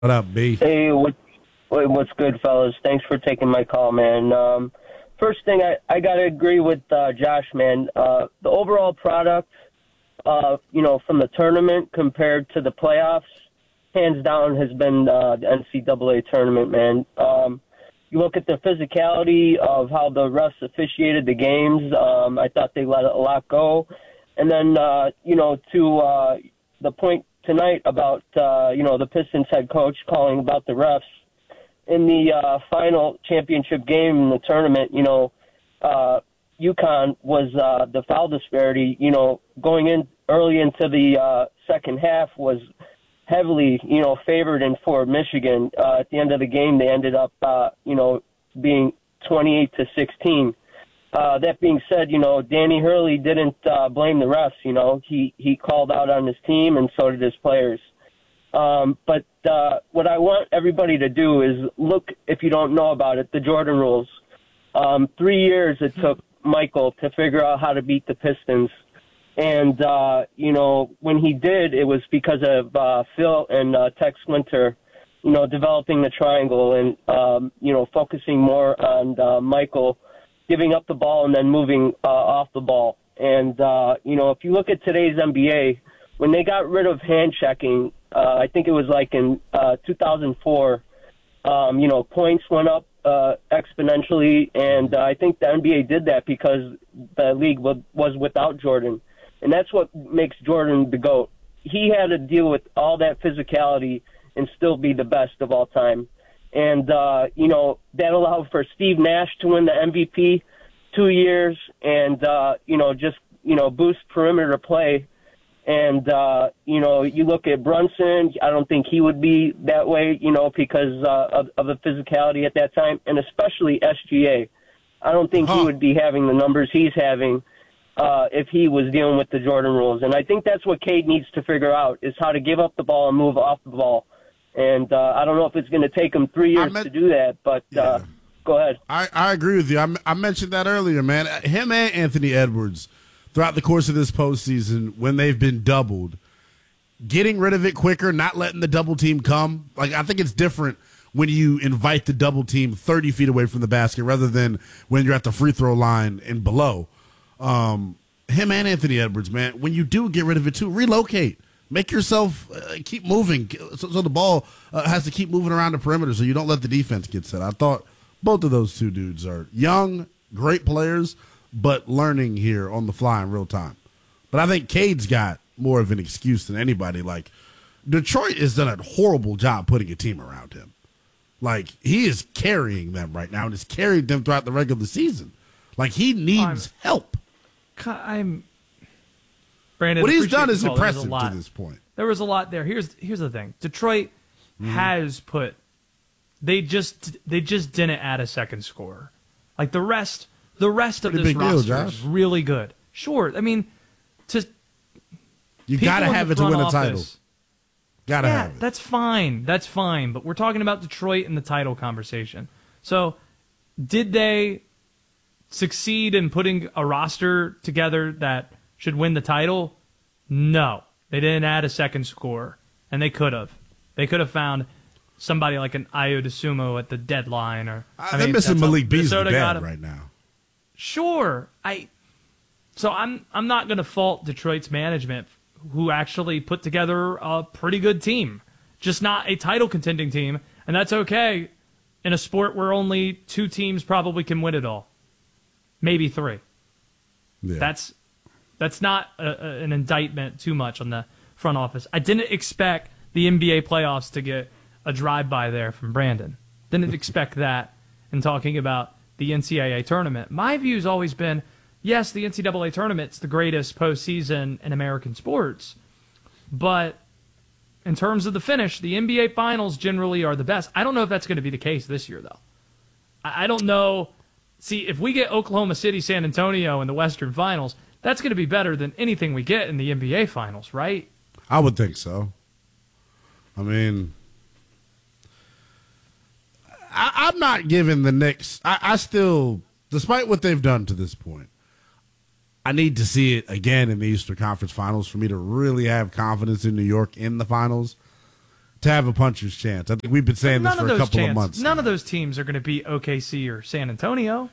What up, B? Hey, what's good, fellas? Thanks for taking my call, man. First thing, I got to agree with Josh, man. The overall product, from the tournament compared to the playoffs, hands down has been the NCAA tournament, man. You look at the physicality of how the refs officiated the games. I thought they let a lot go. And then, to the point tonight about, the Pistons head coach calling about the refs. In the final championship game in the tournament, UConn was the foul disparity, going in early into the second half was heavily, favored in for Michigan. At the end of the game, they ended up, being 28-16. That being said, Danny Hurley didn't blame the refs. He called out on his team, and so did his players. But what I want everybody to do is look, if you don't know about it, the Jordan rules. 3 years it took Michael to figure out how to beat the Pistons. And, when he did, it was because of Phil and Tex Winter, developing the triangle and, focusing more on Michael giving up the ball and then moving off the ball. And, if you look at today's NBA, when they got rid of hand checking, I think it was like in 2004, points went up exponentially, and I think the NBA did that because the league was without Jordan. And that's what makes Jordan the GOAT. He had to deal with all that physicality and still be the best of all time. And, that allowed for Steve Nash to win the MVP 2 years and, boost perimeter play. And, you look at Brunson, I don't think he would be that way, because of the physicality at that time, and especially SGA. I don't think he would be having the numbers he's having if he was dealing with the Jordan rules. And I think that's what Cade needs to figure out, is how to give up the ball and move off the ball. And I don't know if it's going to take him 3 years to do that, but go ahead. I agree with you. I mentioned that earlier, man. Him and Anthony Edwards, throughout the course of this postseason, when they've been doubled, getting rid of it quicker, not letting the double team come. Like, I think it's different when you invite the double team 30 feet away from the basket rather than when you're at the free throw line and below. Him and Anthony Edwards, man, when you do get rid of it too, relocate. Make yourself keep moving so the ball has to keep moving around the perimeter so you don't let the defense get set. I thought both of those two dudes are young, great players, but learning here on the fly in real time. But I think Cade's got more of an excuse than anybody. Like, Detroit has done a horrible job putting a team around him. Like, he is carrying them right now and has carried them throughout the regular season. Like, he needs help. Brandon, what he's done is impressive to this point. There was a lot there. Here's the thing. Detroit has put they just didn't add a second scorer. Like the rest of this roster is really good. Sure. I mean, you got to have it to win a title. Got to have it. That's fine. That's fine. But we're talking about Detroit in the title conversation. So, did they succeed in putting a roster together that should win the title? No. They didn't add a second scorer, and they could have. They could have found somebody like an Ayo DeSumo at the deadline. They're missing Malik Beasley bad right now. Sure. So I'm not going to fault Detroit's management, who actually put together a pretty good team. Just not a title contending team, and that's okay in a sport where only two teams probably can win it all. Maybe three. Yeah. That's not an indictment too much on the front office. I didn't expect the NBA playoffs to get a drive-by there from Brandon. Didn't expect that in talking about the NCAA tournament. My view's always been, yes, the NCAA tournament's the greatest postseason in American sports, but in terms of the finish, the NBA finals generally are the best. I don't know if that's going to be the case this year, though. I don't know. See, if we get Oklahoma City, San Antonio in the Western Finals, that's going to be better than anything we get in the NBA Finals, right? I would think so. I mean, I'm not giving the Knicks. I still, despite what they've done to this point, I need to see it again in the Eastern Conference Finals for me to really have confidence in New York in the finals. to have a puncher's chance. I think we've been saying this for a couple of months. None of those teams are going to beat OKC or San Antonio.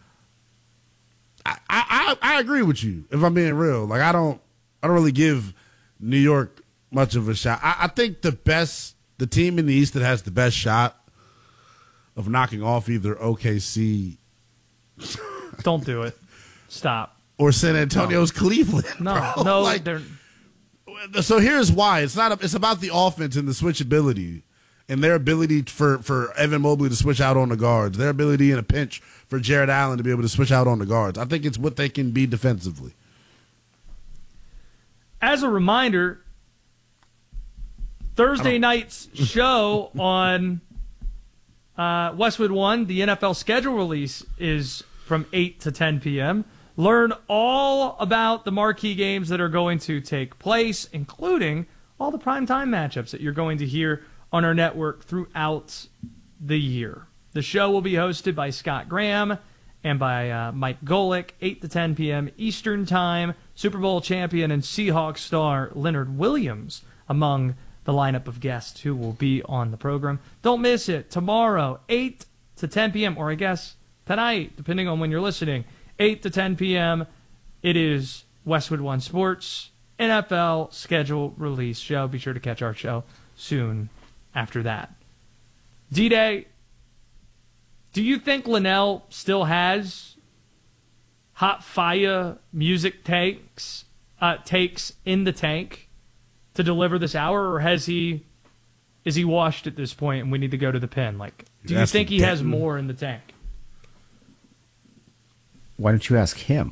I agree with you. If I'm being real, like I don't really give New York much of a shot. I think the team in the East that has the best shot of knocking off either OKC. Don't do it. Stop. Or San Antonio's Cleveland. No, bro. no. Like, so here's why. It's about the offense and the switchability and their ability for Evan Mobley to switch out on the guards, their ability in a pinch for Jared Allen to be able to switch out on the guards. I think it's what they can be defensively. As a reminder, Thursday night's show on Westwood One, the NFL schedule release is from 8 to 10 p.m. Learn all about the marquee games that are going to take place, including all the primetime matchups that you're going to hear on our network throughout the year. The show will be hosted by Scott Graham and by Mike Golick, 8 to 10 p.m. Eastern Time. Super Bowl champion and Seahawks star Leonard Williams among the lineup of guests who will be on the program. Don't miss it. Tomorrow, 8 to 10 p.m., or I guess tonight, depending on when you're listening, 8 to 10 p.m., it is Westwood One Sports NFL schedule release show. Be sure to catch our show soon after that. D-Day, do you think Linnell still has hot fire music takes in the tank to deliver this hour, or is he washed at this point and we need to go to the pen? Like, do you think he has more in the tank? Why don't you ask him?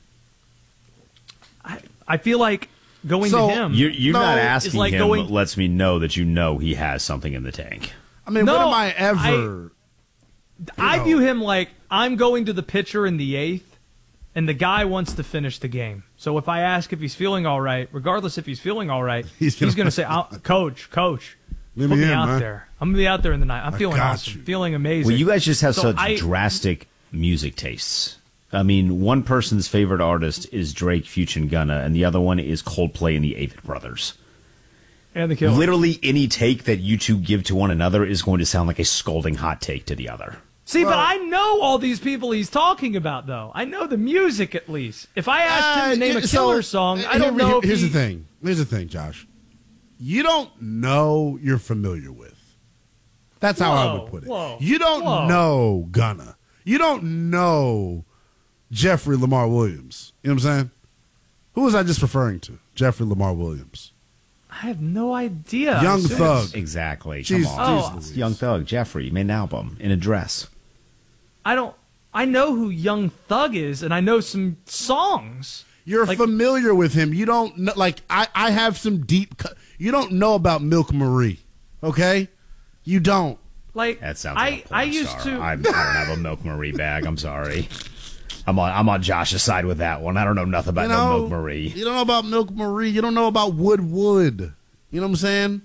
I feel like going to him. You're not asking like him lets me know that you know he has something in the tank. I mean, when am I ever... I view him like I'm going to the pitcher in the 8th, and the guy wants to finish the game. So if I ask if he's feeling all right, regardless if he's feeling all right, he's going to say, Coach, put me out there. I'm going to be out there in the night. I'm feeling awesome, feeling amazing. Well, you guys just have such drastic music tastes. I mean, one person's favorite artist is Drake, Future, and Gunna, and the other one is Coldplay and the Avett Brothers. And the Killers. Literally any take that you two give to one another is going to sound like a scolding hot take to the other. See, but I know all these people he's talking about, though. I know the music, at least. If I asked him to name a Killer song, I don't know. Here's the thing. Here's the thing, Josh. You don't know you're familiar with. That's how I would put it. You don't know Gunna. You don't know Jeffrey Lamar Williams. You know what I'm saying? Who was I just referring to? Jeffrey Lamar Williams. I have no idea. Young Thug. Exactly. Come on. Young Thug. Jeffrey made an album in a dress. I know who Young Thug is, and I know some songs. You're familiar with him. You don't know, like, I have some deep, you don't know about Milk Marie, okay? You don't. Like, that sounds like a porn star. I don't have a Milk Marie bag. I'm sorry. I'm on Josh's side with that one. I don't know nothing about no Milk Marie. You don't know about Milk Marie. You don't know about Wood. You know what I'm saying?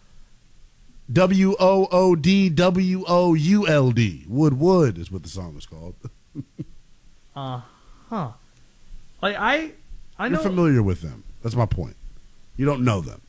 WOODWOULD. Wood is what the song is called. Like I know. You're familiar with them. That's my point. You don't know them.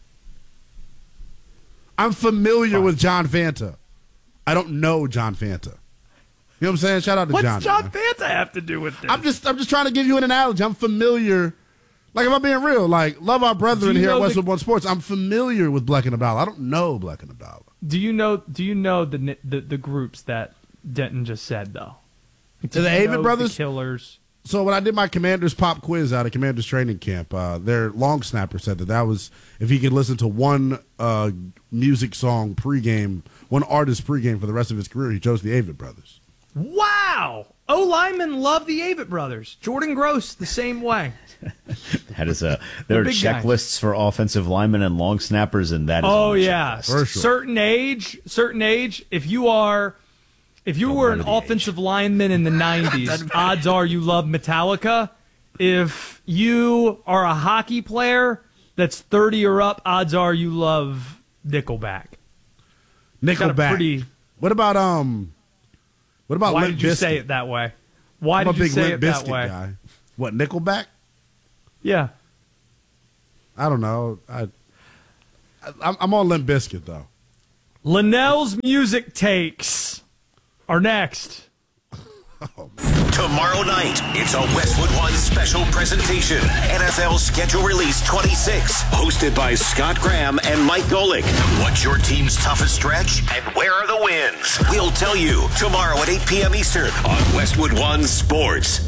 I'm familiar with John Fanta. I don't know John Fanta. You know what I'm saying? Shout out to John. What's John Fanta have to do with this? I'm just trying to give you an analogy. I'm familiar. Like, if I'm being real, like, love our brethren here at Westwood One Sports. I'm familiar with Black and Abdallah. I don't know Black and Abdallah. Do you know the groups that Denton just said, though? The Avett Brothers? The Killers. So when I did my Commanders pop quiz out at Commanders training camp, their long snapper said that was if he could listen to one music song pregame, one artist pregame for the rest of his career, he chose the Avett Brothers. Wow! O-linemen love the Avett Brothers. Jordan Gross, the same way. That is there are checklists for offensive linemen and long snappers, and that is for sure. Certain age. If you were an offensive lineman in the 90s, odds are you love Metallica. If you are a hockey player that's 30 or up, odds are you love Nickelback. Nickelback. What about Why Limp did you Bizkit? say it that way? Why did you say it that way? Guy. What, Nickelback? Yeah. I don't know. I'm on Limp Bizkit, though. Linnell's music takes are next. Tomorrow night, it's a Westwood One special presentation. NFL Schedule Release 26, hosted by Scott Graham and Mike Golick. What's your team's toughest stretch and where are the wins? We'll tell you tomorrow at 8 p.m. Eastern on Westwood One Sports.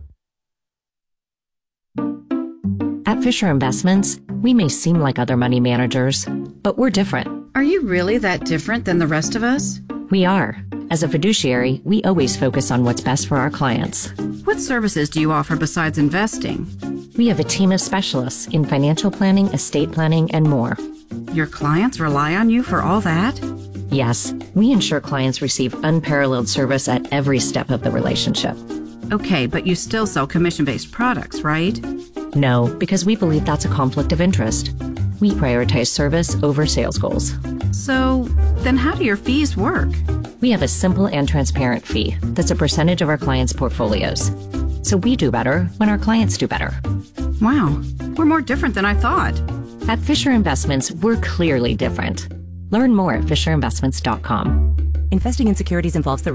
At Fisher Investments, we may seem like other money managers, but we're different. Are you really that different than the rest of us? We are. As a fiduciary, we always focus on what's best for our clients. What services do you offer besides investing? We have a team of specialists in financial planning, estate planning, and more. Your clients rely on you for all that? Yes, we ensure clients receive unparalleled service at every step of the relationship. Okay, but you still sell commission-based products, right? No, because we believe that's a conflict of interest. We prioritize service over sales goals. So, then how do your fees work? We have a simple and transparent fee that's a percentage of our clients' portfolios. So we do better when our clients do better. Wow, we're more different than I thought. At Fisher Investments, we're clearly different. Learn more at FisherInvestments.com. Investing in securities involves the